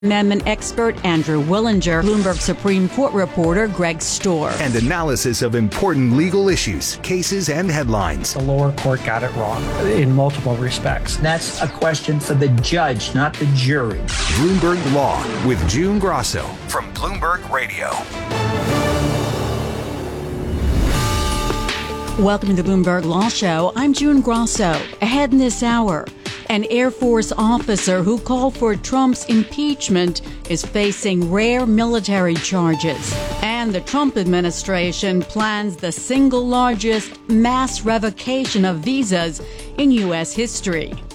Amendment expert Andrew Willinger, Bloomberg Supreme Court reporter Greg Storr, and analysis of important legal issues, cases, and headlines. The lower court got it wrong in multiple respects. That's a question for the judge, not the jury. Bloomberg Law with June Grosso from Bloomberg Radio. Welcome to the Bloomberg Law Show. I'm June Grosso. Ahead in this hour, an Air Force officer who called for Trump's impeachment is facing rare military charges. And the Trump administration plans the single largest mass revocation of visas in U.S. history.